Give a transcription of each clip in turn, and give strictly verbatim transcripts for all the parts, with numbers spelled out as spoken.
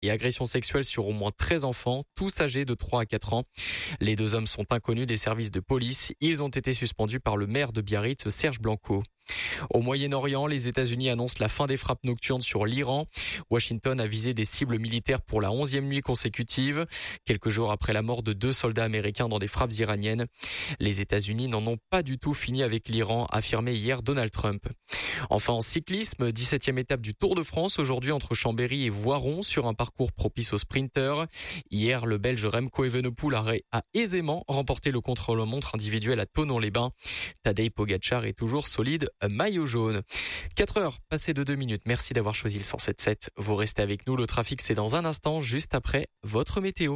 et agression sexuelle sur au moins treize enfants, tous âgés de trois à quatre ans. Les deux hommes sont inconnus des services de police. Ils ont été suspendus par le maire de Biarritz, Serge Blanco. Au Moyen-Orient, les États-Unis annoncent la fin des frappes nocturnes sur l'Iran. Washington a visé des cibles militaires pour la onzième nuit consécutive, quelques jours après la mort de deux soldats américains dans des frappes iraniennes. Les États-Unis n'en ont pas du tout fini avec l'Iran, a affirmé hier Donald Trump. Enfin, en cyclisme, dix-septième étape du Tour de France, aujourd'hui entre Chambéry et Voiron, sur un parcours propice aux sprinteurs. Hier, le Belge Remco Evenepoel a aisément remporté le contre-la-montre individuel à Thonon-les-Bains. Tadej Pogačar est toujours solide, maillot jaune. quatre heures passées de deux minutes. Merci d'avoir choisi le cent sept sept. Vous restez avec nous. Le trafic, c'est dans un instant, juste après votre météo.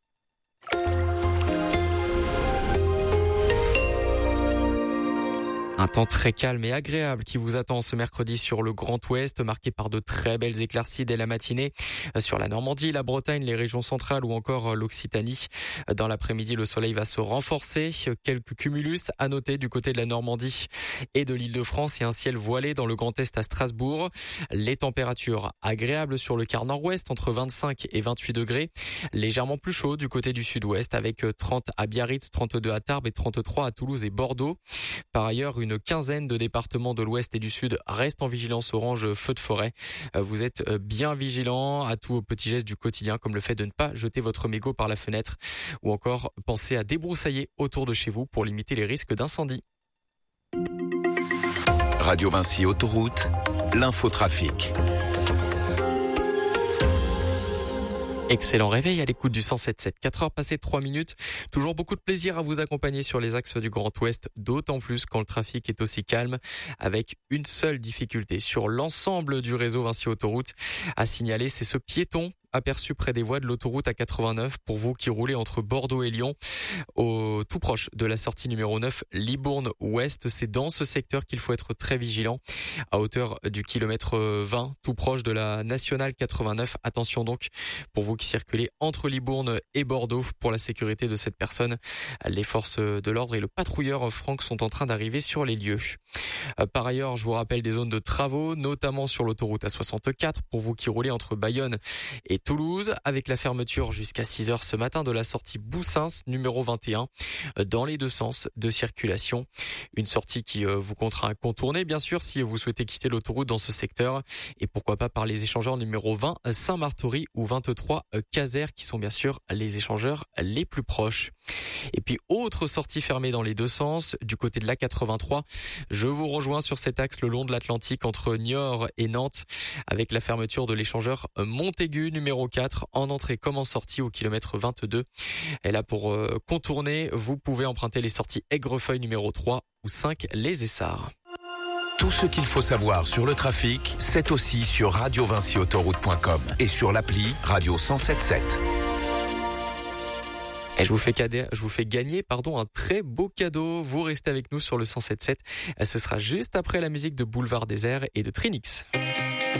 Un temps très calme et agréable qui vous attend ce mercredi sur le Grand Ouest, marqué par de très belles éclaircies dès la matinée sur la Normandie, la Bretagne, les régions centrales ou encore l'Occitanie. Dans l'après-midi, le soleil va se renforcer. Quelques cumulus à noter du côté de la Normandie et de l'Île-de-France et un ciel voilé dans le Grand Est à Strasbourg. Les températures agréables sur le quart nord-ouest entre vingt-cinq et vingt-huit degrés. Légèrement plus chaud du côté du sud-ouest avec trente à Biarritz, trente-deux à Tarbes et trente-trois à Toulouse et Bordeaux. Par ailleurs, une quinzaine de départements de l'ouest et du sud restent en vigilance orange feu de forêt. Vous êtes bien vigilants à tous vos petits gestes du quotidien comme le fait de ne pas jeter votre mégot par la fenêtre ou encore pensez à débroussailler autour de chez vous pour limiter les risques d'incendie. Radio Vinci Autoroute, l'infotrafic. Excellent réveil à l'écoute du cent sept sept. quatre heures passées trois minutes. Toujours beaucoup de plaisir à vous accompagner sur les axes du Grand Ouest, d'autant plus quand le trafic est aussi calme, avec une seule difficulté sur l'ensemble du réseau Vinci Autoroute à signaler, c'est ce piéton aperçu près des voies de l'autoroute A quatre-vingt-neuf pour vous qui roulez entre Bordeaux et Lyon, au tout proche de la sortie numéro neuf, Libourne-Ouest. C'est dans ce secteur qu'il faut être très vigilant, à hauteur du kilomètre vingt, tout proche de la nationale quatre-vingt-neuf. Attention donc pour vous qui circulez entre Libourne et Bordeaux. Pour la sécurité de cette personne, les forces de l'ordre et le patrouilleur Franck sont en train d'arriver sur les lieux. Par ailleurs, je vous rappelle des zones de travaux, notamment sur l'autoroute A soixante-quatre, pour vous qui roulez entre Bayonne et Toulouse, avec la fermeture jusqu'à six heures ce matin de la sortie Boussins numéro vingt et un dans les deux sens de circulation. Une sortie qui vous contraint à contourner bien sûr si vous souhaitez quitter l'autoroute dans ce secteur et pourquoi pas par les échangeurs numéro vingt Saint-Martory ou vingt-trois Caser qui sont bien sûr les échangeurs les plus proches. Et puis autre sortie fermée dans les deux sens du côté de l'A quatre-vingt-trois. Je vous rejoins sur cet axe le long de l'Atlantique entre Niort et Nantes avec la fermeture de l'échangeur Montaigu numéro quatre en entrée comme en sortie au kilomètre vingt-deux. Et là pour euh, contourner, vous pouvez emprunter les sorties Aigrefeuille numéro trois ou cinq Les Essarts. Tout ce qu'il faut savoir sur le trafic, c'est aussi sur radio vinci autoroute point com et sur l'appli Radio cent sept sept. Et je vous fais cadeau, je vous fais gagner, pardon, un très beau cadeau. Vous restez avec nous sur le cent sept sept. Ce sera juste après la musique de Boulevard Désert et de Trinix.